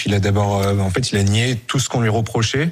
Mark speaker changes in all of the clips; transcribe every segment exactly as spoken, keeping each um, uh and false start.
Speaker 1: il a d'abord, euh, en fait, il a nié tout ce qu'on lui reprochait.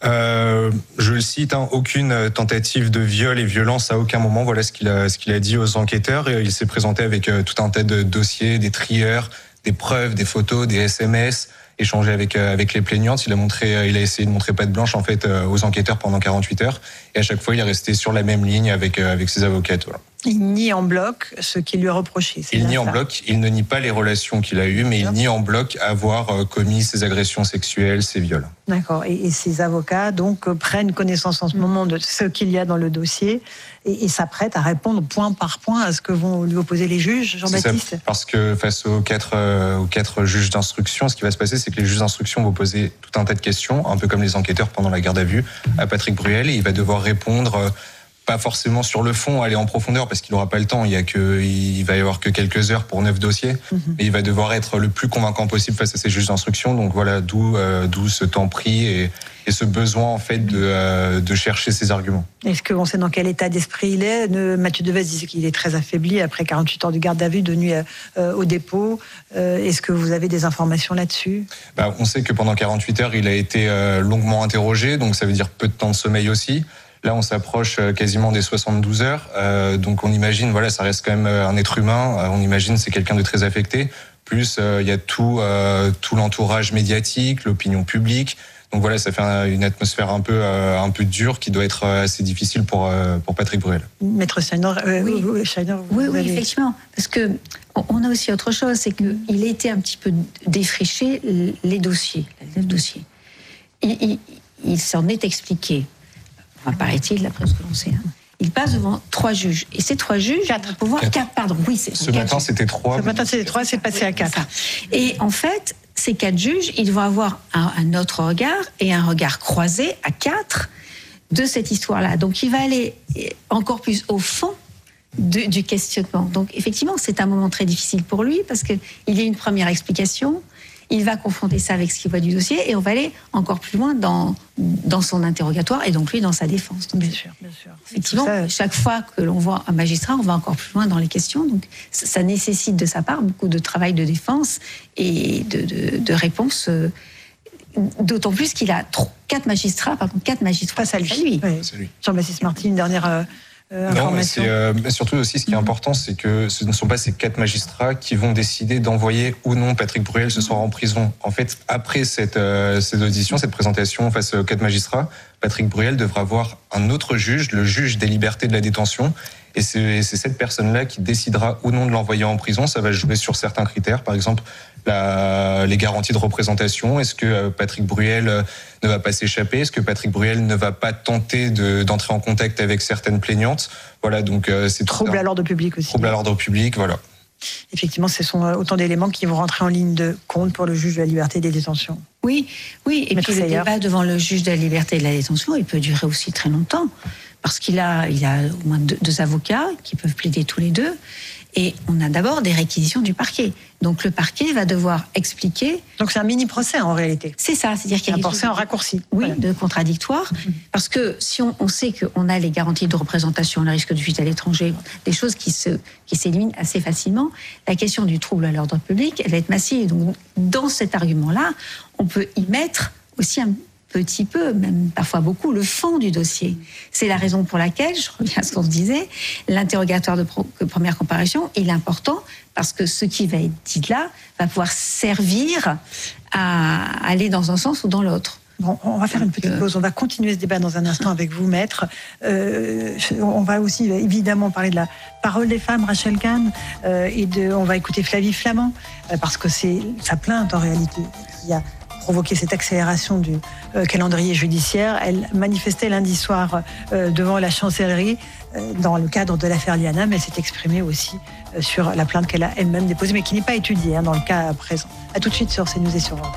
Speaker 1: Euh, je le cite, hein, aucune tentative de viol et violence à aucun moment. Voilà ce qu'il a, ce qu'il a dit aux enquêteurs. Et il s'est présenté avec euh, tout un tas de dossiers, des trieurs, des preuves, des photos, des S M S, échangé avec euh, avec les plaignantes. Il a montré, il a essayé de montrer patte blanche en fait euh, aux enquêteurs pendant quarante-huit heures. Et à chaque fois, il est resté sur la même ligne avec euh, avec ses avocates. Voilà.
Speaker 2: Il nie en bloc ce qui lui est reproché. C'est
Speaker 1: il nie
Speaker 2: ça.
Speaker 1: en bloc. Il ne nie pas les relations qu'il a eues, mais il nie en bloc avoir euh, commis ces agressions sexuelles, ces viols.
Speaker 2: D'accord. Et, et ses avocats donc prennent connaissance en ce moment de ce qu'il y a dans le dossier et, et s'apprêtent à répondre point par point à ce que vont lui opposer les juges, Jean-Baptiste.
Speaker 1: Ça, parce que face aux quatre, euh, aux quatre juges d'instruction, ce qui va se passer, c'est que les juges d'instruction vont poser tout un tas de questions, un peu comme les enquêteurs pendant la garde à vue, à Patrick Bruel, et il va devoir répondre. Euh, pas forcément sur le fond, aller en profondeur parce qu'il n'aura pas le temps. Il y a que, il va y avoir que quelques heures pour neuf dossiers, mm-hmm. mais il va devoir être le plus convaincant possible face à ces juges d'instruction. Donc voilà, d'où, euh, d'où ce temps pris et, et ce besoin en fait de, euh, de chercher ses arguments.
Speaker 2: Est-ce qu'on sait dans quel état d'esprit il est? Mathieu Devez disait qu'il est très affaibli après quarante-huit heures de garde à vue, de nuit euh, au dépôt. Euh, est-ce que vous avez des informations là-dessus?
Speaker 1: Bah, on sait que pendant quarante-huit heures, il a été euh, longuement interrogé, donc ça veut dire peu de temps de sommeil aussi. Là, on s'approche quasiment des soixante-douze heures, euh, donc on imagine, voilà, ça reste quand même un être humain. On imagine c'est quelqu'un de très affecté. Plus, euh, il y a tout, euh, tout l'entourage médiatique, l'opinion publique. Donc voilà, ça fait une atmosphère un peu, euh, un peu dure qui doit être assez difficile pour, euh, pour Patrick Bruel.
Speaker 2: Maître Steiner, euh,
Speaker 3: oui,
Speaker 2: vous, Steiner, vous
Speaker 3: oui,
Speaker 2: avez...
Speaker 3: oui, effectivement, parce que on a aussi autre chose, c'est que il a été un petit peu défriché les dossiers, les dossiers. Il, il, il s'en est expliqué. Enfin, paraît-il, d'après ce que l'on sait. Hein. Il passe devant trois juges. Et ces trois juges
Speaker 2: quatre.
Speaker 3: vont pouvoir...
Speaker 1: Quatre.
Speaker 3: Quatre, pardon, oui. C'est,
Speaker 1: Ce matin, c'était trois.
Speaker 2: Ce matin, c'était trois, c'est passé à quatre.
Speaker 3: Et en fait, ces quatre juges, ils vont avoir un, un autre regard et un regard croisé à quatre de cette histoire-là. Donc, il va aller encore plus au fond de, du questionnement. Donc, effectivement, c'est un moment très difficile pour lui parce qu'il y a une première explication. Il va confronter ça avec ce qu'il voit du dossier et on va aller encore plus loin dans, dans son interrogatoire et donc lui dans sa défense. Donc,
Speaker 2: bien sûr, bien sûr.
Speaker 3: Effectivement, ça... chaque fois que l'on voit un magistrat, on va encore plus loin dans les questions. Donc ça, ça nécessite de sa part beaucoup de travail de défense et de, de, de réponse. Euh, d'autant plus qu'il a trois, quatre magistrats, pardon, quatre magistrats
Speaker 2: face à lui.
Speaker 3: lui.
Speaker 2: Oui.
Speaker 1: C'est lui.
Speaker 2: Jean-Baptiste Marty, une dernière. Euh... Euh,
Speaker 1: non, mais c'est, euh, mais surtout aussi ce qui est important, c'est que ce ne sont pas ces quatre magistrats qui vont décider d'envoyer ou non Patrick Bruel ce soir en prison. En fait, après cette, euh, cette audition, cette présentation face aux quatre magistrats, Patrick Bruel devra voir un autre juge, le juge des libertés de la détention. Et c'est, c'est cette personne-là qui décidera ou non de l'envoyer en prison. Ça va jouer sur certains critères. Par exemple, la, les garanties de représentation. Est-ce que Patrick Bruel ne va pas s'échapper? Est-ce que Patrick Bruel ne va pas tenter de, d'entrer en contact avec certaines plaignantes? Voilà, donc c'est
Speaker 2: trouble à l'ordre public aussi.
Speaker 1: Trouble à l'ordre public, voilà.
Speaker 2: Effectivement, ce sont autant d'éléments qui vont rentrer en ligne de compte pour le juge de la liberté des détentions.
Speaker 3: Oui, oui. Et
Speaker 2: Maître
Speaker 3: puis le
Speaker 2: Sayer.
Speaker 3: débat devant le juge de la liberté de la détention, il peut durer aussi très longtemps. Parce qu'il a, il a au moins deux, deux avocats qui peuvent plaider tous les deux. Et on a d'abord des réquisitions du parquet. Donc le parquet va devoir expliquer...
Speaker 2: Donc c'est un mini-procès en réalité.
Speaker 3: C'est ça, c'est-à-dire qu'il y a
Speaker 2: un procès en raccourci.
Speaker 3: Oui,
Speaker 2: voilà.
Speaker 3: de contradictoire. Mm-hmm. Parce que si on, on sait qu'on a les garanties de représentation, le risque de fuite à l'étranger, des choses qui, se, qui s'éliminent assez facilement, la question du trouble à l'ordre public, elle va être massive. Donc dans cet argument-là, on peut y mettre aussi un petit peu, même parfois beaucoup, le fond du dossier. C'est la raison pour laquelle, je reviens à ce qu'on se disait, l'interrogatoire de pro- première comparution, il est important parce que ce qui va être dit là va pouvoir servir à aller dans un sens ou dans l'autre.
Speaker 2: Bon, on va faire une petite pause. On va continuer ce débat dans un instant avec vous, maître. Euh, on va aussi évidemment parler de la parole des femmes, Rachel Kahn, euh, et de, on va écouter Flavie Flament, euh, parce que c'est sa plainte en réalité qui a provoqué cette accélération du euh, calendrier judiciaire. Elle manifestait lundi soir euh, devant la chancellerie euh, dans le cadre de l'affaire Liana, mais elle s'est exprimée aussi euh, sur la plainte qu'elle a elle-même déposée, mais qui n'est pas étudiée hein, dans le cas présent. À tout de suite sur CNews et sur Europe.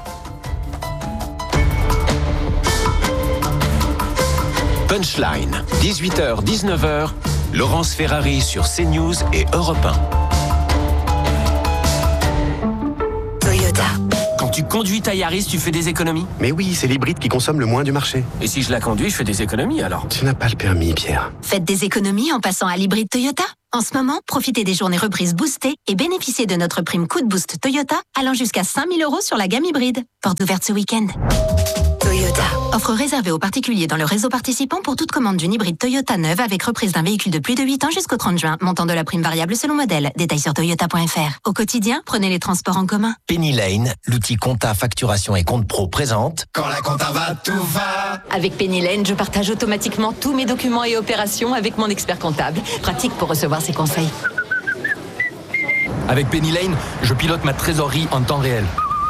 Speaker 4: Punchline, dix-huit heures dix-neuf heures, Laurence Ferrari sur CNews et Europe un.
Speaker 5: Toyota.
Speaker 6: Quand
Speaker 5: Quand tu conduis ta Yaris, tu fais des économies?
Speaker 6: Mais oui, c'est l'hybride qui consomme le moins du marché.
Speaker 5: Et si je la conduis, je fais des économies alors?
Speaker 6: Tu n'as pas le permis, Pierre.
Speaker 7: Faites des économies en passant à l'hybride Toyota. En ce moment, profitez des journées reprises boostées et bénéficiez de notre prime coup de boost Toyota allant jusqu'à cinq mille euros sur la gamme hybride. Porte ouverte ce week-end. Toyota. Offre réservée aux particuliers dans le réseau participant pour toute commande d'une hybride Toyota neuve avec reprise d'un véhicule de plus de huit ans jusqu'au trente juin. Montant de la prime variable selon modèle. Détails sur toyota point f r. Au quotidien, prenez les transports en commun.
Speaker 8: Penny Lane, l'outil compta, facturation et compte pro présente.
Speaker 9: Quand la compta va, tout va.
Speaker 10: Avec Penny Lane, je partage automatiquement tous mes documents et opérations avec mon expert comptable. Pratique pour recevoir ses conseils.
Speaker 8: Avec Penny Lane, je pilote ma trésorerie en temps réel.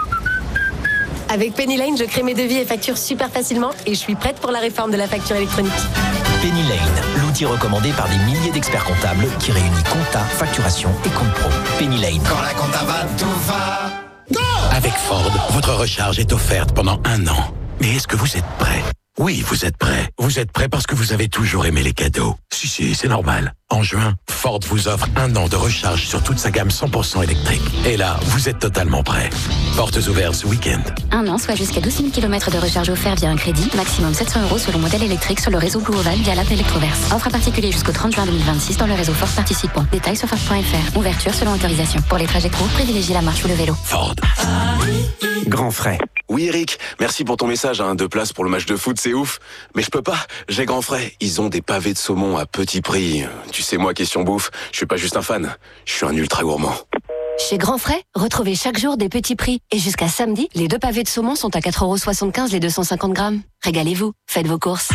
Speaker 11: Avec Penny Lane, je crée mes devis et factures super facilement et je suis prête pour la réforme de la facture électronique.
Speaker 8: Penny Lane, l'outil recommandé par des milliers d'experts comptables qui réunit compta, facturation et compte pro. Penny Lane.
Speaker 9: Quand la compta va, tout va.
Speaker 12: Go! Avec Ford, votre recharge est offerte pendant un an. Mais est-ce que vous êtes prêt? Oui, vous êtes prêts. Vous êtes prêts parce que vous avez toujours aimé les cadeaux. Si, si, c'est normal. En juin, Ford vous offre un an de recharge sur toute sa gamme cent pour cent électrique. Et là, vous êtes totalement prêts. Portes ouvertes ce week-end.
Speaker 13: Un an, soit jusqu'à douze mille kilomètres de recharge offert via un crédit. Maximum sept cents euros selon modèle électrique sur le réseau Blue Oval via l'app Electroverse. Offre à particulier jusqu'au trente juin deux mille vingt-six dans le réseau Ford participant. Détails sur Ford point f r. Ouverture selon autorisation. Pour les trajets courts, privilégiez la marche ou le vélo.
Speaker 12: Ford.
Speaker 6: Grand frais.
Speaker 14: Oui Eric, merci pour ton message, hein. Deux places pour le match de foot, c'est ouf. Mais je peux pas, j'ai grand frais. Ils ont des pavés de saumon à petit prix. Tu sais moi, question bouffe, je suis pas juste un fan, je suis un ultra gourmand.
Speaker 15: Chez Grand Frais, retrouvez chaque jour des petits prix. Et jusqu'à samedi, les deux pavés de saumon sont à quatre euros soixante-quinze les deux cent cinquante grammes. Régalez-vous, faites vos courses.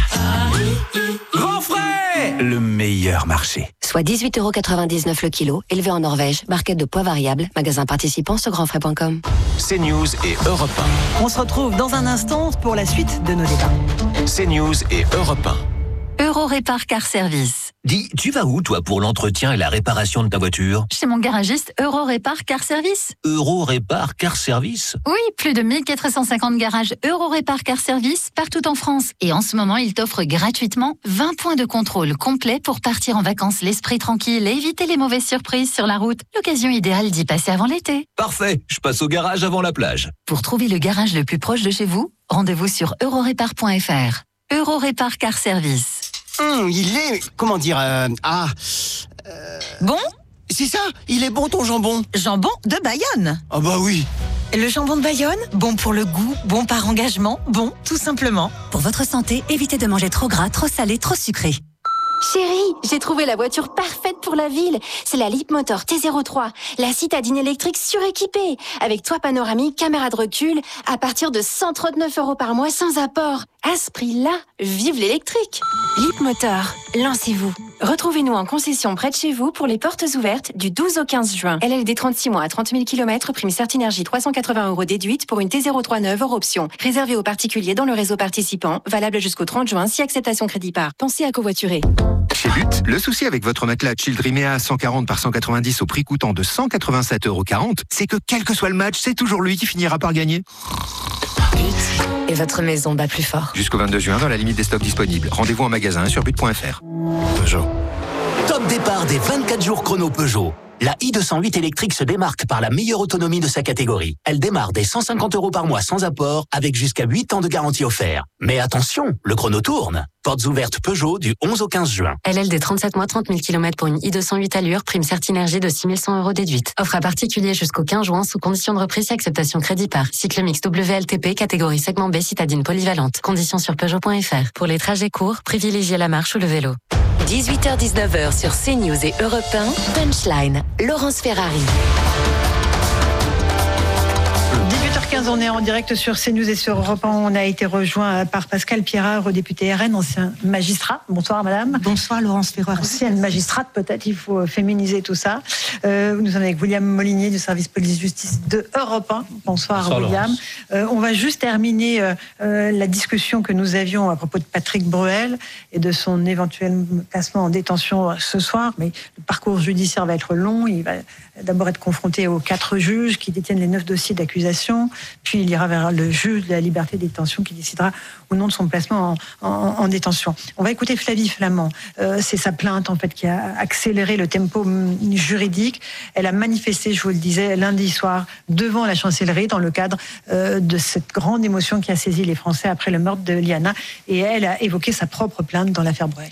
Speaker 16: Grand Frais, le meilleur marché.
Speaker 15: Soit dix-huit euros quatre-vingt-dix-neuf le kilo, élevé en Norvège, barquette de poids variable, magasin participant sur grand frais point com.
Speaker 4: CNews et Europe un.
Speaker 2: On se retrouve dans un instant pour la suite de nos débats.
Speaker 4: CNews et Europe un.
Speaker 17: Eurorépar Car Service.
Speaker 18: Dis, tu vas où, toi, pour l'entretien et la réparation de ta voiture?
Speaker 17: Chez mon garagiste Eurorépar Car Service.
Speaker 18: Eurorépar Car Service?
Speaker 17: Oui, plus de mille quatre cent cinquante garages Eurorépar Car Service partout en France. Et en ce moment, il t'offre gratuitement vingt points de contrôle complets pour partir en vacances l'esprit tranquille et éviter les mauvaises surprises sur la route. L'occasion idéale d'y passer avant l'été.
Speaker 18: Parfait, je passe au garage avant la plage.
Speaker 17: Pour trouver le garage le plus proche de chez vous, rendez-vous sur eurorépar point f r. Eurorépar Car Service.
Speaker 19: Hum, il est... Comment dire... Euh, ah... Euh,
Speaker 17: bon?
Speaker 19: C'est ça, il est bon ton jambon.
Speaker 17: Jambon de Bayonne.
Speaker 19: Ah bah oui.
Speaker 17: Le jambon de Bayonne, bon pour le goût, bon par engagement, bon tout simplement.
Speaker 20: Pour votre santé, évitez de manger trop gras, trop salé, trop sucré.
Speaker 11: Chérie, j'ai trouvé la voiture parfaite pour la ville. C'est la Leapmotor T zéro trois, la citadine électrique suréquipée, avec toit panoramique, caméra de recul, à partir de cent trente-neuf euros par mois sans apport. À ce prix-là, vive l'électrique. Leapmotor, lancez-vous. Retrouvez-nous en concession près de chez vous pour les portes ouvertes du douze au quinze juin. L L D trente-six mois à trente mille kilomètres, prime Certinergie trois cent quatre-vingts euros déduite pour une T zéro trois neuve hors option. Réservé aux particuliers dans le réseau participant, valable jusqu'au trente juin si acceptation crédit par. Pensez à covoiturer.
Speaker 21: Chez But, le souci avec votre matelas Childrimea cent quarante par cent quatre-vingt-dix au prix coûtant de cent quatre-vingt-sept euros quarante, c'est que quel que soit le match, c'est toujours lui qui finira par gagner.
Speaker 11: But. Et votre maison bat plus fort.
Speaker 21: Jusqu'au vingt-deux juin, dans la limite des stocks disponibles. Rendez-vous en magasin sur but point f r.
Speaker 8: Peugeot. Top départ des vingt-quatre jours chrono Peugeot. La i deux cent huit électrique se démarque par la meilleure autonomie de sa catégorie. Elle démarre dès cent cinquante euros par mois sans apport, avec jusqu'à huit ans de garantie offerte. Mais attention, le chrono tourne. Portes ouvertes Peugeot du onze au quinze juin.
Speaker 15: L L D trente-sept mois, trente mille kilomètres pour une i deux cent huit allure, prime Certinergie de six mille cent euros déduite. Offre à particulier jusqu'au quinze juin sous condition de reprise et acceptation crédit par. Cycle mix W L T P, catégorie segment B, citadine polyvalente. Conditions sur peugeot point f r. Pour les trajets courts, privilégiez la marche ou le vélo.
Speaker 20: dix-huit heures dix-neuf heures sur CNews et Europe un, Punchline, Laurence Ferrari.
Speaker 2: dix-huit heures quinze, on est en direct sur CNews et sur Europe un. On a été rejoint par Pascal Pierrat, eurodéputé R N, ancien magistrat. Bonsoir madame.
Speaker 3: Bonsoir Laurence Ferrari.
Speaker 2: Ancienne magistrate, peut-être, il faut féminiser tout ça. Euh, nous sommes avec William Molinier du service police-justice de Europe un. Bonsoir, Bonsoir William. Euh, on va juste terminer euh, la discussion que nous avions à propos de Patrick Bruel et de son éventuel placement en détention ce soir. Mais le parcours judiciaire va être long. Il va d'abord être confronté aux quatre juges qui détiennent les neuf dossiers d'accusation. puis il ira vers le juge de la liberté de détention qui décidera ou non de son placement en, en, en détention. On va écouter Flavie Flament. Euh, c'est sa plainte en fait qui a accéléré le tempo juridique. Elle a manifesté, je vous le disais, lundi soir devant la chancellerie dans le cadre euh, de cette grande émotion qui a saisi les Français après le meurtre de Liana, et elle a évoqué sa propre plainte dans l'affaire Bruel.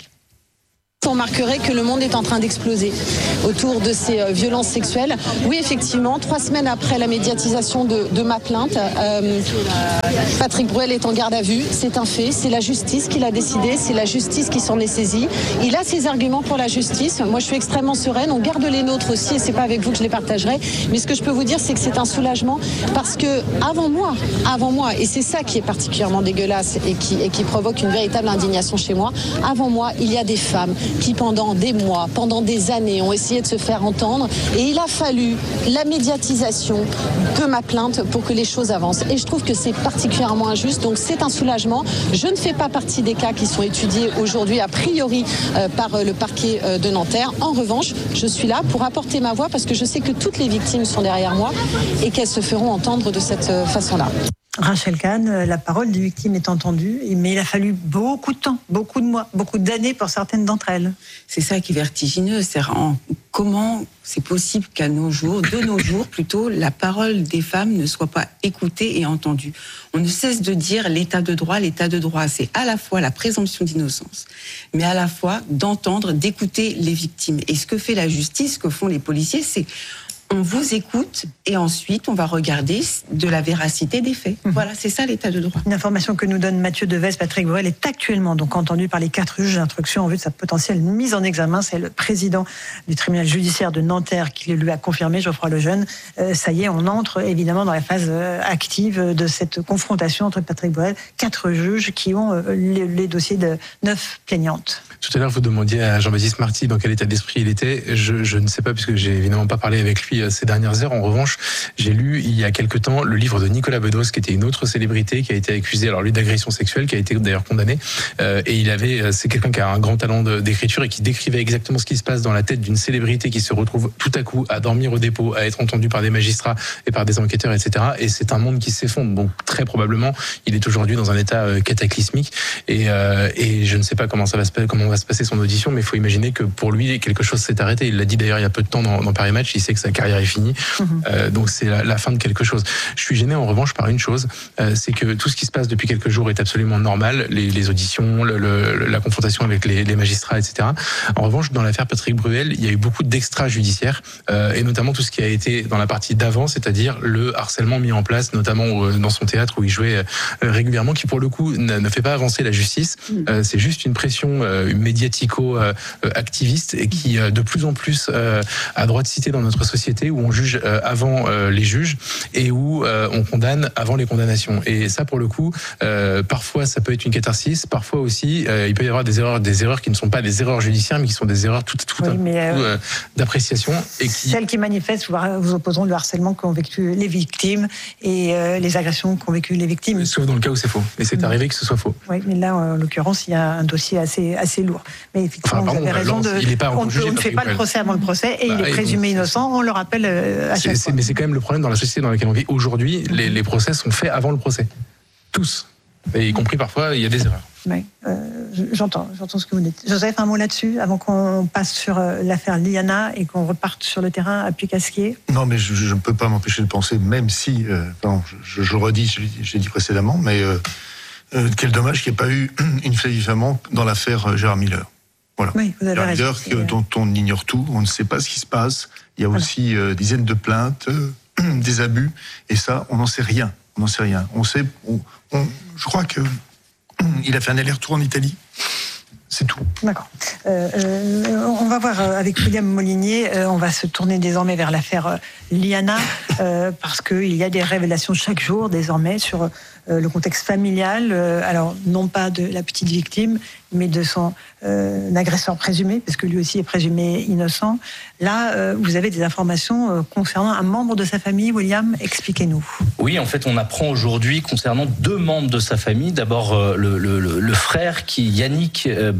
Speaker 1: On remarquerait que le monde est en train d'exploser autour de ces euh, violences sexuelles. Oui, effectivement, trois semaines après la médiatisation de, de ma plainte, euh, Patrick Bruel est en garde à vue. C'est un fait, c'est la justice qui l'a décidé, c'est la justice qui s'en est saisie. Il a ses arguments pour la justice. Moi, je suis extrêmement sereine. On garde les nôtres aussi, et c'est pas avec vous que je les partagerai. Mais ce que je peux vous dire, c'est que c'est un soulagement parce que avant moi, avant moi, et c'est ça qui est particulièrement dégueulasse et qui, et qui provoque une véritable indignation chez moi. Avant moi, il y a des femmes qui pendant des mois, pendant des années ont essayé de se faire entendre, et il a fallu la médiatisation de ma plainte pour que les choses avancent. Et je trouve que c'est particulièrement injuste, donc c'est un soulagement. Je ne fais pas partie des cas qui sont étudiés aujourd'hui a priori euh, par le parquet euh, de Nanterre. En revanche, je suis là pour apporter ma voix parce que je sais que toutes les victimes sont derrière moi et qu'elles se feront entendre de cette euh, façon-là.
Speaker 2: Rachel Kahn, la parole des victimes est entendue, mais il a fallu beaucoup de temps, beaucoup de mois, beaucoup d'années pour certaines d'entre elles.
Speaker 22: C'est ça qui est vertigineux, c'est en, comment c'est possible qu'à nos jours, de nos jours plutôt, la parole des femmes ne soit pas écoutée et entendue. On ne cesse de dire l'état de droit, l'état de droit, c'est à la fois la présomption d'innocence, mais à la fois d'entendre, d'écouter les victimes. Et ce que fait la justice, ce que font les policiers, c'est on vous écoute et ensuite on va regarder de la véracité des faits. Mmh. Voilà, c'est ça l'état de droit.
Speaker 2: Une information que nous donne Mathieu Devez, Patrick Bruel est actuellement donc entendu par les quatre juges d'instruction en vue de sa potentielle mise en examen. C'est le président du tribunal judiciaire de Nanterre qui le lui a confirmé, Geoffroy Lejeune. Euh, ça y est, on entre évidemment dans la phase euh, active de cette confrontation entre Patrick Bruel, quatre juges qui ont euh, les, les dossiers de neuf plaignantes.
Speaker 23: Tout à l'heure, vous demandiez à Jean-Baptiste Marty dans quel état d'esprit il était. Je, je ne sais pas, puisque j'ai évidemment pas parlé avec lui ces dernières heures. En revanche, j'ai lu il y a quelque temps le livre de Nicolas Bedos, qui était une autre célébrité, qui a été accusé, alors lui, d'agression sexuelle, qui a été d'ailleurs condamné. Euh, et il avait, c'est quelqu'un qui a un grand talent de, d'écriture et qui décrivait exactement ce qui se passe dans la tête d'une célébrité qui se retrouve tout à coup à dormir au dépôt, à être entendu par des magistrats et par des enquêteurs, et cetera. Et c'est un monde qui s'effondre. Donc très probablement, il est aujourd'hui dans un état cataclysmique. Et, euh, et je ne sais pas comment ça va se passer, comment va se passer son audition, mais il faut imaginer que pour lui, quelque chose s'est arrêté. Il l'a dit d'ailleurs il y a peu de temps dans, dans Paris Match, il sait que sa carrière est finie. Mmh. Euh, donc c'est la, la fin de quelque chose. Je suis gêné en revanche par une chose, euh, c'est que tout ce qui se passe depuis quelques jours est absolument normal, les, les auditions, le, le, la confrontation avec les, les magistrats, et cetera. En revanche, dans l'affaire Patrick Bruel, il y a eu beaucoup d'extra-judiciaires, euh, et notamment tout ce qui a été dans la partie d'avant, c'est-à-dire le harcèlement mis en place, notamment dans son théâtre où il jouait euh, régulièrement, qui pour le coup ne, ne fait pas avancer la justice. Mmh. Euh, c'est juste une pression euh, médiatico-activiste et qui euh, de plus en plus euh, a droit de citer dans notre société, où on juge euh, avant euh, les juges et où euh, on condamne avant les condamnations. Et ça, pour le coup, euh, parfois ça peut être une catharsis, parfois aussi euh, il peut y avoir des erreurs, des erreurs qui ne sont pas des erreurs judiciaires, mais qui sont des erreurs tout, tout, oui, mais euh, tout euh, d'appréciation. Et qui... Celles
Speaker 2: qui manifestent vous, vous opposeront le harcèlement qu'ont vécu les victimes et euh, les agressions qu'ont vécu les victimes.
Speaker 23: Sauf dans le cas où c'est faux. Et c'est mmh. arrivé que ce soit faux.
Speaker 2: Oui, mais là, en l'occurrence, il y a un dossier assez, assez lourd. Mais effectivement, enfin, pardon, vous avez raison. De, il est pas on, jugé, on ne fait pas le procès avant le procès et bah, il est présumé innocent. On le rappelle à chaque fois.
Speaker 23: Mais c'est quand même le problème dans la société dans laquelle on vit aujourd'hui. Les, les procès sont faits avant le procès. Tous. Et y compris parfois, il y a des erreurs.
Speaker 2: Oui, euh, j'entends, j'entends ce que vous dites. Joseph, un mot là-dessus, avant qu'on passe sur euh, l'affaire Liana et qu'on reparte sur le terrain à Puy-Casquier.
Speaker 24: Non, mais je ne peux pas m'empêcher de penser, même si, euh, non, je, je redis, je, j'ai dit précédemment, mais euh, euh, quel dommage qu'il n'y ait pas eu une Flavie Flament dans l'affaire Gérard Miller. Voilà. Oui, vous avez raison. Miller, que, dont on ignore tout, on ne sait pas ce qui se passe. Il y a voilà. aussi euh, dizaines de plaintes, euh, des abus, et ça, on n'en sait rien. On n'en sait rien. On sait, on, on, je crois que il a fait un aller-retour en Italie. C'est tout.
Speaker 2: D'accord. Euh, euh, on va voir avec William Molinier, euh, on va se tourner désormais vers l'affaire euh, Liana, euh, parce qu'il y a des révélations chaque jour désormais sur euh, le contexte familial, euh, alors non pas de la petite victime, mais de son euh, agresseur présumé, parce que lui aussi est présumé innocent. Là, euh, vous avez des informations euh, concernant un membre de sa famille, William, expliquez-nous.
Speaker 25: Oui, en fait, on apprend aujourd'hui concernant deux membres de sa famille. D'abord, euh, le, le, le frère qui, Yannick euh,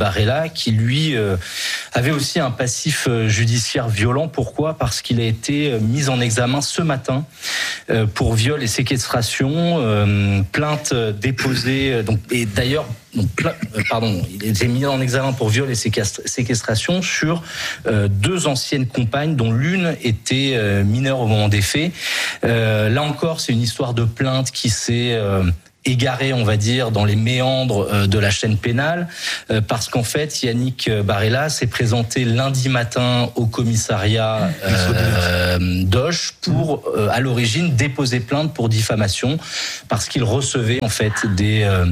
Speaker 5: Barella, qui lui euh, avait aussi un passif judiciaire violent. Pourquoi ? Parce qu'il a été mis en examen ce matin euh, pour viol et séquestration, euh, plainte déposée. Donc, et d'ailleurs, donc, pardon, il a été mis en examen pour viol et séquestration sur euh, deux anciennes compagnes, dont l'une était euh, mineure au moment des faits. Euh, là encore, c'est une histoire de plainte qui s'est euh, égaré, on va dire, dans les méandres de la chaîne pénale, parce qu'en fait, Yannick Barella s'est présenté lundi matin au commissariat euh, d'Auch pour, euh, à l'origine, déposer plainte pour diffamation, parce qu'il recevait en fait des euh,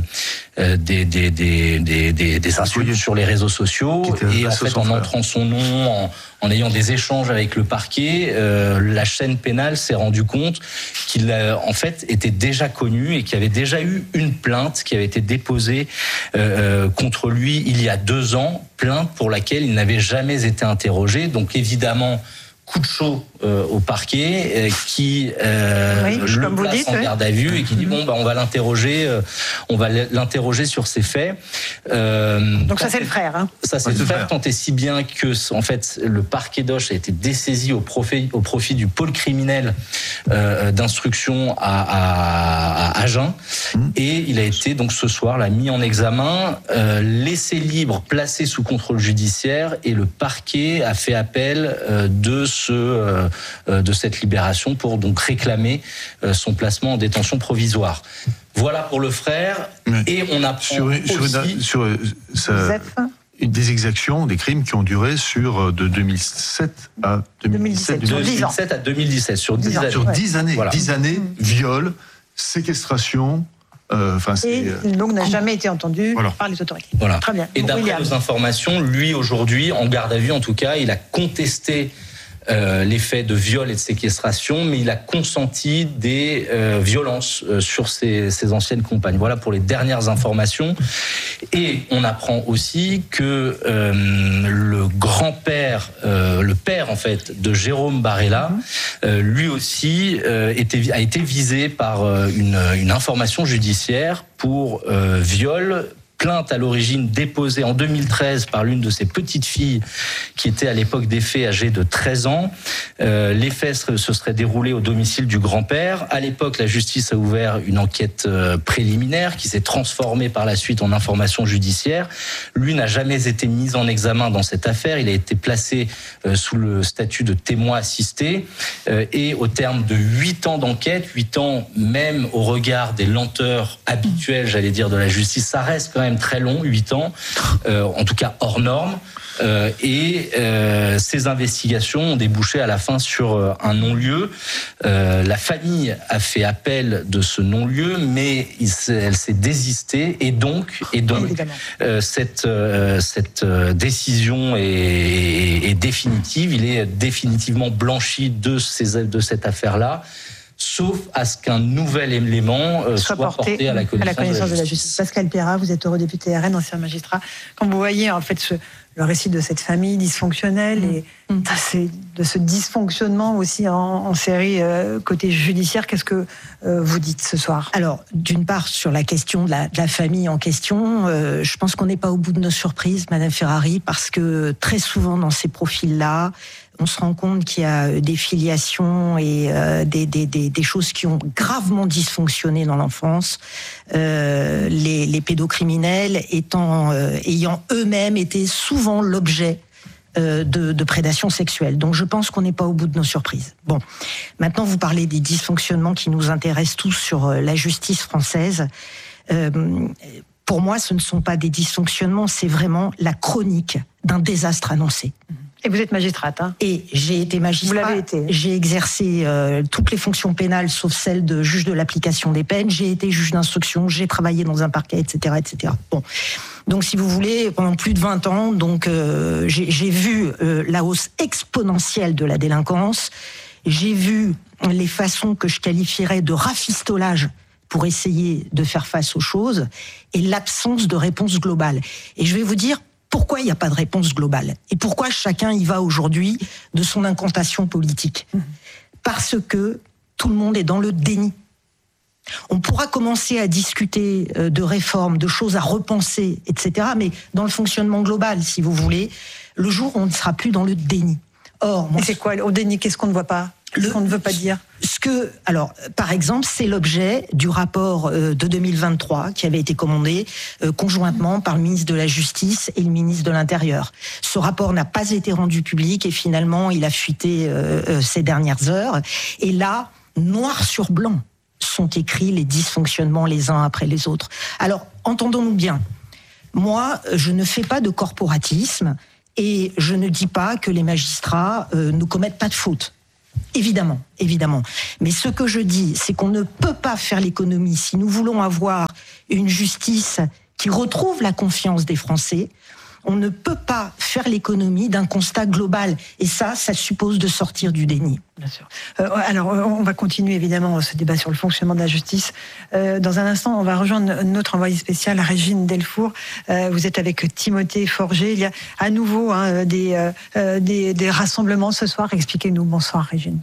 Speaker 5: des des des des des, des insultes sur les réseaux sociaux, et en fait, en entrant son nom, en, en ayant des échanges avec le parquet, euh, la chaîne pénale s'est rendu compte qu'il euh, en fait était déjà connu et qu'il y avait déjà eu une plainte qui avait été déposée euh, contre lui il y a deux ans, plainte pour laquelle il n'avait jamais été interrogé. Donc évidemment, coup de chaud euh, au parquet euh, qui euh, oui, le place dites, en garde ouais. à vue et qui dit bon bah on va l'interroger, euh, on va l'interroger sur ces faits.
Speaker 2: Euh, Donc ça c'est le frère. Hein.
Speaker 5: Ça c'est ouais, le frère, frère, tant et si bien que en fait le parquet d'Auch a été dessaisi au profit au profit du pôle criminel euh, d'instruction à, à, à Agen, mmh. et il a été donc ce soir là mis en examen, euh, laissé libre, placé sous contrôle judiciaire, et le parquet a fait appel euh, de ce euh, de cette libération pour donc réclamer euh, son placement en détention provisoire. Voilà pour le frère. Oui. Et on apprend
Speaker 24: sur,
Speaker 5: aussi
Speaker 24: sur, une, sur ça, des exactions, des crimes qui ont duré sur de deux mille sept à deux mille dix-sept.
Speaker 5: deux mille sept à deux mille dix-sept, sur dix années.
Speaker 24: Sur dix années,
Speaker 5: voilà.
Speaker 24: dix années, viol, séquestration. Euh,
Speaker 2: et donc n'a jamais été entendu
Speaker 24: voilà.
Speaker 2: par les autorités.
Speaker 5: Voilà.
Speaker 2: Très bien.
Speaker 5: Et d'après nos informations, lui aujourd'hui, en garde à vue en tout cas, il a contesté Euh, les faits de viol et de séquestration, mais il a consenti des euh, violences euh, sur ses, ses anciennes compagnes. Voilà pour les dernières informations. Et on apprend aussi que euh, le grand-père, euh, le père en fait de Jérôme Barella, euh, lui aussi euh, était, a été visé par euh, une, une information judiciaire pour euh, viol. Plainte à l'origine déposée en deux mille treize par l'une de ses petites filles qui était à l'époque des faits âgée de treize ans. Euh, les faits se seraient déroulés au domicile du grand-père. À l'époque, la justice a ouvert une enquête euh, préliminaire qui s'est transformée par la suite en information judiciaire. Lui n'a jamais été mis en examen dans cette affaire. Il a été placé euh, sous le statut de témoin assisté. Euh, et au terme de huit ans d'enquête, huit ans même au regard des lenteurs habituelles, j'allais dire, de la justice, ça reste quand même très long, huit ans, euh, en tout cas hors norme, euh, et euh, ces investigations ont débouché à la fin sur euh, un non-lieu. Euh, la famille a fait appel de ce non-lieu, mais il elle s'est désistée, et donc, et donc euh, cette, euh, cette décision est, est, est définitive. Il est définitivement blanchi de, ces, de cette affaire-là, sauf à ce qu'un nouvel élément euh, soit, soit porté, porté à la connaissance, à la connaissance de, la de la justice.
Speaker 2: Pascal Pierrat, vous êtes eurodéputé R N, ancien magistrat. Quand vous voyez en fait ce, le récit de cette famille dysfonctionnelle mmh. et mmh. de ce dysfonctionnement aussi en, en série euh, côté judiciaire, qu'est-ce que euh, vous dites ce soir ?
Speaker 7: Alors, d'une part, sur la question de la, de la famille en question, euh, je pense qu'on n'est pas au bout de nos surprises, Madame Ferrari, parce que très souvent dans ces profils-là, on se rend compte qu'il y a des filiations et euh, des, des, des, des choses qui ont gravement dysfonctionné dans l'enfance. Euh, les, les pédocriminels étant, euh, ayant eux-mêmes été souvent l'objet euh, de, de prédation sexuelle. Donc je pense qu'on n'est pas au bout de nos surprises. Bon, maintenant vous parlez des dysfonctionnements qui nous intéressent tous sur euh, la justice française. Euh, pour moi, ce ne sont pas des dysfonctionnements, c'est vraiment la chronique d'un désastre annoncé.
Speaker 2: Et vous êtes magistrate, hein ?
Speaker 7: Et j'ai été magistrate.
Speaker 2: Vous l'avez été.
Speaker 7: J'ai exercé euh, toutes les fonctions pénales, sauf celle de juge de l'application des peines. J'ai été juge d'instruction, j'ai travaillé dans un parquet, et cetera, et cetera. Bon, donc si vous voulez, pendant plus de vingt ans, donc euh, j'ai, j'ai vu euh, la hausse exponentielle de la délinquance. J'ai vu les façons que je qualifierais de rafistolage pour essayer de faire face aux choses, et l'absence de réponse globale. Et je vais vous dire pourquoi il n'y a pas de réponse globale et pourquoi chacun y va aujourd'hui de son incantation politique. Parce que tout le monde est dans le déni. On pourra commencer à discuter de réformes, de choses à repenser, et cetera. Mais dans le fonctionnement global, si vous voulez, le jour où on ne sera plus dans le déni. Or,
Speaker 2: moi, et c'est quoi au déni? Qu'est-ce qu'on ne voit pas? Qu'est-ce qu'on ne veut pas dire?
Speaker 7: Ce que, alors, par exemple, c'est l'objet du rapport de deux mille vingt-trois qui avait été commandé euh, conjointement par le ministre de la Justice et le ministre de l'Intérieur. Ce rapport n'a pas été rendu public et finalement, il a fuité euh, euh, ces dernières heures. Et là, noir sur blanc, sont écrits les dysfonctionnements les uns après les autres. Alors, entendons-nous bien. Moi, je ne fais pas de corporatisme et je ne dis pas que les magistrats euh, ne commettent pas de fautes. Évidemment, évidemment. Mais ce que je dis, c'est qu'on ne peut pas faire l'économie si nous voulons avoir une justice qui retrouve la confiance des Français. On ne peut pas faire l'économie d'un constat global. Et ça, ça suppose de sortir du déni.
Speaker 2: Bien sûr. Euh, alors, on va continuer évidemment ce débat sur le fonctionnement de la justice. Euh, dans un instant, on va rejoindre notre envoyée spéciale, Régine Delfour. Euh, vous êtes avec Timothée Forger. Il y a à nouveau hein, des, euh, des, des rassemblements ce soir. Expliquez-nous. Bonsoir, Régine.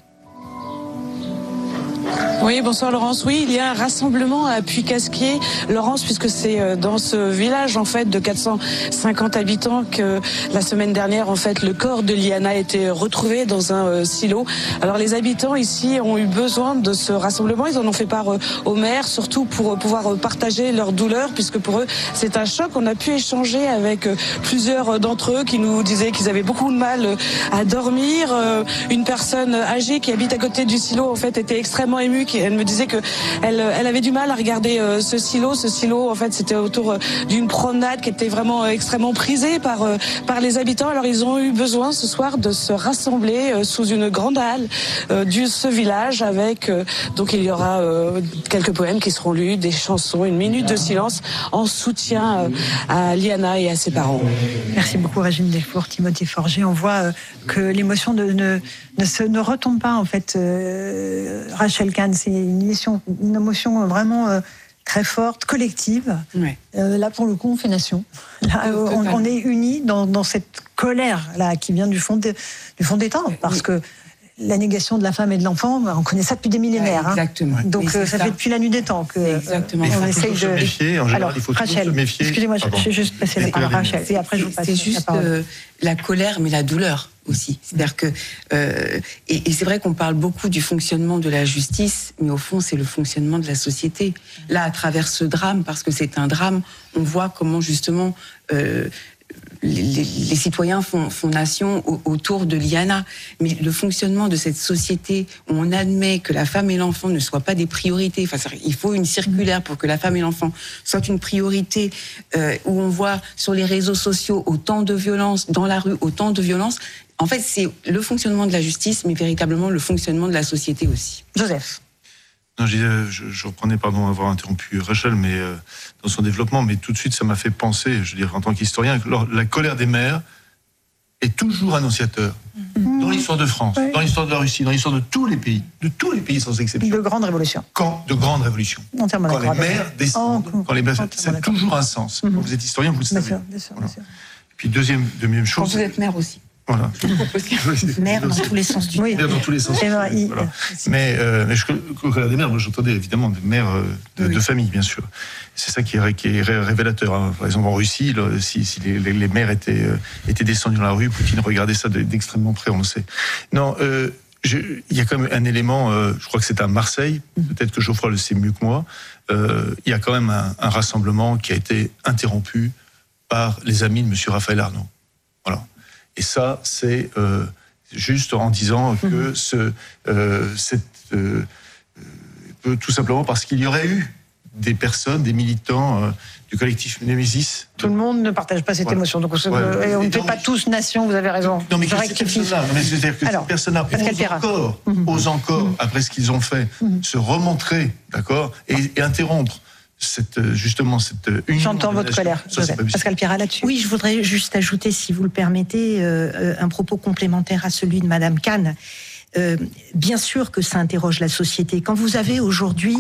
Speaker 9: Oui, bonsoir Laurence. Oui, il y a un rassemblement à Puy-Casquier, Laurence, puisque c'est dans ce village en fait de quatre cent cinquante habitants que la semaine dernière en fait le corps de Liana a été retrouvé dans un euh, silo. Alors les habitants ici ont eu besoin de ce rassemblement, ils en ont fait part euh, au maire, surtout pour euh, pouvoir partager leur douleur, puisque pour eux c'est un choc. On a pu échanger avec euh, plusieurs d'entre eux qui nous disaient qu'ils avaient beaucoup de mal euh, à dormir. Euh, une personne âgée qui habite à côté du silo en fait était extrêmement émue. Elle me disait que elle, elle avait du mal à regarder euh, ce silo. Ce silo, en fait, c'était autour euh, d'une promenade qui était vraiment euh, extrêmement prisée par euh, par les habitants. Alors, ils ont eu besoin ce soir de se rassembler euh, sous une grande halle euh, de ce village. Avec euh, donc il y aura euh, quelques poèmes qui seront lus, des chansons, une minute de silence en soutien euh, à Liana et à ses parents.
Speaker 2: Merci beaucoup, Régine Delfour, Timothée Forger. On voit euh, que l'émotion de, ne ne se ne retombe pas en fait. Euh, Rachel Kahn, c'est une émotion, une émotion vraiment euh, très forte, collective. Ouais. Euh, là, pour le coup, on fait nation. Là, euh, on, on est unis dans, dans cette colère là qui vient du fond, de, du fond des temps, parce oui. que la négation de la femme et de l'enfant, on connaît ça depuis des millénaires. Ouais, exactement. Hein. Donc euh, ça, ça fait depuis la nuit des temps que exactement.
Speaker 24: Euh,
Speaker 2: on essaye
Speaker 24: de se méfier. En général,
Speaker 2: alors,
Speaker 24: il faut
Speaker 2: Rachel,
Speaker 24: se méfier.
Speaker 2: Excusez-moi, je vais juste passer la parole à Rachel. Et après, je vous passe
Speaker 22: c'est juste
Speaker 2: la parole.
Speaker 22: Euh, la colère, mais la douleur aussi. C'est-à-dire que euh, et, et c'est vrai qu'on parle beaucoup du fonctionnement de la justice, mais au fond, c'est le fonctionnement de la société. Là, à travers ce drame, parce que c'est un drame, on voit comment justement euh, Les, les, les citoyens font, font nation au, autour de Liana, mais le fonctionnement de cette société où on admet que la femme et l'enfant ne soient pas des priorités, enfin, il faut une circulaire pour que la femme et l'enfant soient une priorité, euh, où on voit sur les réseaux sociaux autant de violence, dans la rue autant de violence. En fait, c'est le fonctionnement de la justice, mais véritablement le fonctionnement de la société aussi.
Speaker 2: Joseph.
Speaker 24: Non, je, disais, je, je reprenais, pardon d'avoir interrompu Rachel, mais euh, dans son développement, mais tout de suite, ça m'a fait penser, je veux dire, en tant qu'historien, que la colère des mères est toujours annonciateur. Mmh. Dans l'histoire de France, oui. dans l'histoire de la Russie, dans l'histoire de tous les pays, de tous les pays sans exception.
Speaker 2: De grandes révolutions.
Speaker 24: Quand de grandes révolutions. Quand les mères descendent,
Speaker 2: oh,
Speaker 24: quand les mères, ça a toujours un sens. Mmh. Quand vous êtes historien, vous le savez. Bien sûr, bien sûr, voilà. bien sûr. Et puis deuxième, deuxième chose.
Speaker 22: Quand vous êtes mère aussi.
Speaker 24: Voilà.
Speaker 7: Mère dans tous les sens du terme.
Speaker 24: Mère dans tous les sens. Voilà. Mais, euh, mais je colère des mères, moi j'entendais évidemment des mères de, oui. de famille, bien sûr. C'est ça qui est, qui est révélateur. Hein. Par exemple, en Russie, là, si, si les, les, les mères étaient, euh, étaient descendues dans la rue, Poutine regardait ça d'extrêmement près, on le sait. Non, euh, il y a quand même un élément, euh, je crois que c'est à Marseille, peut-être que Geoffroy le sait mieux que moi, euh, il y a quand même un, un rassemblement qui a été interrompu par les amis de M. Raphaël Arnaud. Voilà. Et ça, c'est euh, juste en disant que ce, euh, cette, euh, euh, tout simplement parce qu'il y aurait eu des personnes, des militants euh, du collectif Némésis.
Speaker 2: Tout le monde ne partage pas cette voilà. émotion. Donc on, se, ouais, et on ne fait pas tous nation, vous avez raison.
Speaker 24: Non, mais que ces personnes-là, c'est-à-dire que Alors, ces personnes-là osent encore, mmh. osent encore mmh. après ce qu'ils ont fait, mmh. se remontrer, d'accord, et, et interrompre cette, justement cette union.
Speaker 2: J'entends votre colère, Pascal Pierrat, là-dessus.
Speaker 7: Oui, je voudrais juste ajouter, si vous le permettez, euh, un propos complémentaire à celui de Madame Kahn. Euh, bien sûr que ça interroge la société. Quand vous avez aujourd'hui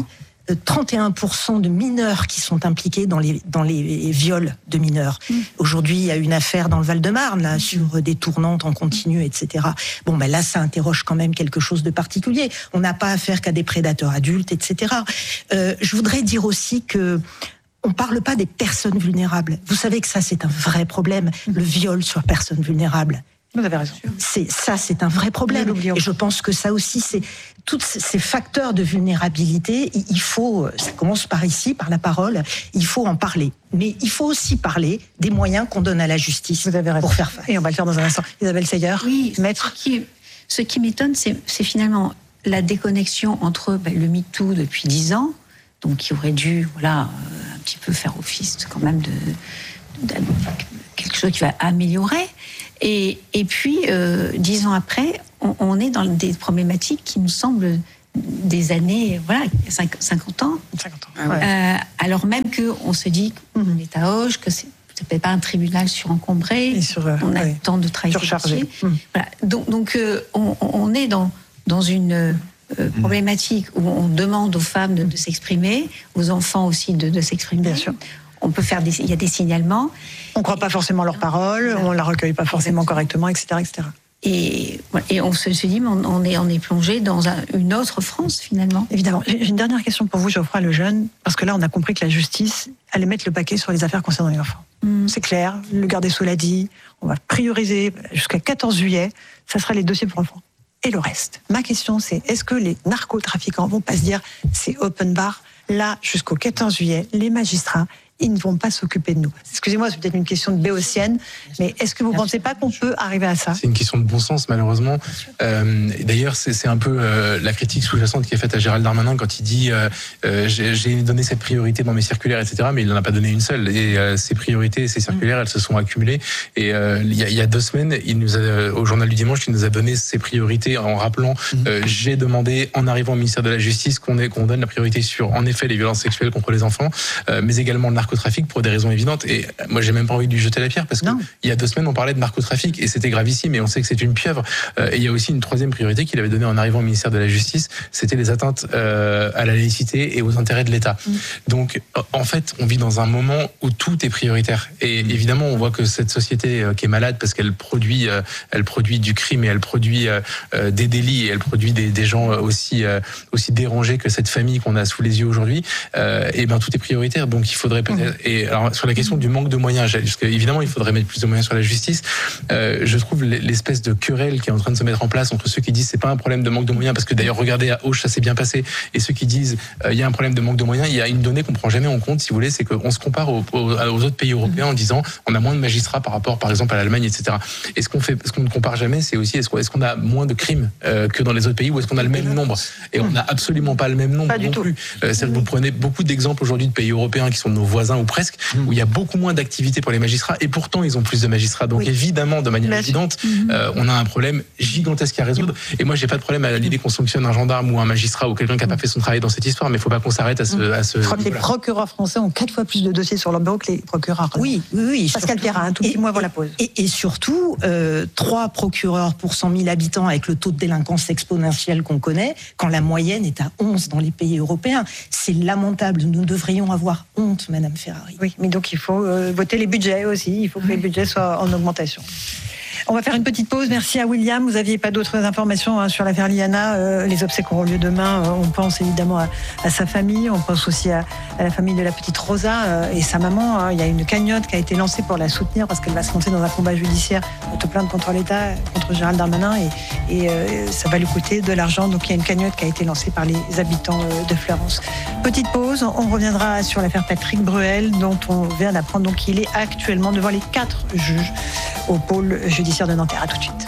Speaker 7: trente et un pour cent de mineurs qui sont impliqués dans les, dans les viols de mineurs. Mmh. Aujourd'hui, il y a une affaire dans le Val-de-Marne, là, sur des tournantes en continu, et cetera. Bon, ben là, ça interroge quand même quelque chose de particulier. On n'a pas affaire qu'à des prédateurs adultes, et cetera. Euh, je voudrais dire aussi que on parle pas des personnes vulnérables. Vous savez que ça, c'est un vrai problème, le viol sur personnes vulnérables.
Speaker 2: Vous avez raison.
Speaker 7: C'est, ça, c'est un vrai problème. Et je pense que ça aussi, c'est tous ces facteurs de vulnérabilité. Il faut, ça commence par ici, par la parole. Il faut en parler. Mais il faut aussi parler des moyens qu'on donne à la justice Vous avez raison. Pour faire face.
Speaker 2: Et on va le faire dans un instant. Isabelle Seyer.
Speaker 3: Oui, maître. Ce qui, ce qui m'étonne, c'est, c'est finalement la déconnexion entre ben, le MeToo depuis dix ans, donc qui aurait dû, voilà, euh, un petit peu faire office quand même de, de, de quelque chose qui va améliorer. Et, et puis, euh, dix ans après, on, on est dans des problématiques qui nous semblent des années, voilà, cinquante ans.
Speaker 2: cinquante ans. Ouais.
Speaker 3: Euh, alors même qu'on se dit qu'on est à Auch, que c'est peut-être pas un tribunal surencombré,
Speaker 2: sur, euh,
Speaker 3: on a
Speaker 2: ouais.
Speaker 3: le temps de travailler.
Speaker 2: Surchargé. Mmh.
Speaker 3: Voilà. Donc, donc euh, on, on est dans, dans une euh, mmh. problématique où on demande aux femmes de, de s'exprimer, aux enfants aussi de, de s'exprimer.
Speaker 2: Bien sûr.
Speaker 3: On peut faire des, il y a des signalements.
Speaker 2: On ne croit pas forcément leurs paroles, on ne la recueille pas forcément correctement, et cetera, et cetera.
Speaker 3: Et, et on se, se dit, on, on, est, on est plongé dans un, une autre France, finalement.
Speaker 2: Évidemment. J'ai une dernière question pour vous, Geoffroy Lejeune, parce que là, on a compris que la justice allait mettre le paquet sur les affaires concernant les enfants. Mm. C'est clair, le garde des Sceaux l'a dit, on va prioriser jusqu'à quatorze juillet, ça sera les dossiers pour enfants. Et le reste. Ma question, c'est, est-ce que les narcotrafiquants vont pas se dire, c'est open bar, là, jusqu'au quatorze juillet, les magistrats, ils ne vont pas s'occuper de nous. Excusez-moi, c'est peut-être une question de béotienne, mais est-ce que vous ne pensez pas qu'on peut arriver à ça ?
Speaker 23: C'est une question de bon sens, malheureusement. Euh, d'ailleurs, c'est, c'est un peu euh, la critique sous-jacente qui est faite à Gérald Darmanin quand il dit euh, euh, j'ai, j'ai donné cette priorité dans mes circulaires, et cetera. Mais il n'en a pas donné une seule. Et euh, ces priorités, ces circulaires, elles se sont accumulées. Et euh, il, y a, il y a deux semaines, il nous a, au Journal du Dimanche, il nous a donné ces priorités en rappelant euh, j'ai demandé, en arrivant au ministère de la Justice, qu'on, ait, qu'on donne la priorité sur, en effet, les violences sexuelles contre les enfants, euh, mais également le narcotrafic pour des raisons évidentes. Et moi, j'ai même pas envie de lui jeter la pierre parce que il y a deux semaines, on parlait de narcotrafic et c'était gravissime et on sait que c'est une pieuvre. Euh, et il y a aussi une troisième priorité qu'il avait donnée en arrivant au ministère de la Justice, c'était les atteintes euh, à la laïcité et aux intérêts de l'État. Mmh. Donc, en fait, on vit dans un moment où tout est prioritaire. Et mmh. évidemment, on voit que cette société euh, qui est malade parce qu'elle produit, euh, elle produit du crime et elle produit euh, euh, des délits et elle produit des, des gens aussi, euh, aussi dérangés que cette famille qu'on a sous les yeux aujourd'hui. Euh, et ben, tout est prioritaire. Donc, il faudrait peut-être. Mmh. Et alors, sur la question du manque de moyens, parce qu'évidemment, il faudrait mettre plus de moyens sur la justice, euh, je trouve l'espèce de querelle qui est en train de se mettre en place entre ceux qui disent c'est pas un problème de manque de moyens, parce que d'ailleurs, regardez, à Auch, ça s'est bien passé, et ceux qui disent il euh, y a un problème de manque de moyens, il y a une donnée qu'on prend jamais en compte, si vous voulez, c'est qu'on se compare aux, aux, aux autres pays européens en disant on a moins de magistrats par rapport, par exemple, à l'Allemagne, et cetera. Et ce qu'on fait, ce qu'on ne compare jamais, c'est aussi est-ce qu'on, est-ce qu'on a moins de crimes euh, que dans les autres pays, ou est-ce qu'on a le même nombre ? Et on n'a absolument pas le même nombre non plus. Euh, c'est-à-dire que vous prenez beaucoup d'exemples aujourd'hui de pays européens qui sont nos voisins ou presque, où il y a beaucoup moins d'activité pour les magistrats, et pourtant ils ont plus de magistrats. Donc oui. évidemment, de manière évidente, mm-hmm. euh, on a un problème gigantesque à résoudre. Et moi, j'ai pas de problème à l'idée qu'on sanctionne un gendarme ou un magistrat ou quelqu'un qui a pas fait son travail dans cette histoire, mais il faut pas qu'on s'arrête à ce. À ce
Speaker 2: Je crois que les procureurs français ont quatre fois plus de dossiers sur leur bureau que les procureurs.
Speaker 7: Oui, oui, oui.
Speaker 2: Pascal Pierrat, un tout petit mot avant la pause.
Speaker 7: Et, et surtout, euh, trois procureurs pour cent mille habitants avec le taux de délinquance exponentiel qu'on connaît, quand la moyenne est à onze dans les pays européens. C'est lamentable. Nous devrions avoir honte, Madame Ferrari.
Speaker 2: Oui, mais donc il faut euh, voter les budgets aussi. Il faut que les budgets soient en augmentation. On va faire une petite pause. Merci à William. Vous n'aviez pas d'autres informations hein, sur l'affaire Liana. Euh, les obsèques auront lieu demain. Euh, on pense évidemment à, à sa famille. On pense aussi à, à la famille de la petite Rosa euh, et sa maman. Hein. Il y a une cagnotte qui a été lancée pour la soutenir parce qu'elle va se lancer dans un combat judiciaire auto-plainte contre l'État, contre Gérald Darmanin. Et, et euh, ça va lui coûter de l'argent. Donc il y a une cagnotte qui a été lancée par les habitants euh, de Fleurance. Petite pause. On reviendra sur l'affaire Patrick Bruel dont on vient d'apprendre donc qu'il est actuellement devant les quatre juges au pôle judiciaire de Nanterre. À tout de suite.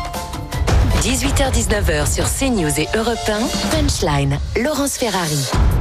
Speaker 20: dix-huit heures dix-neuf heures sur CNews et Europe un, Punchline, Laurence Ferrari.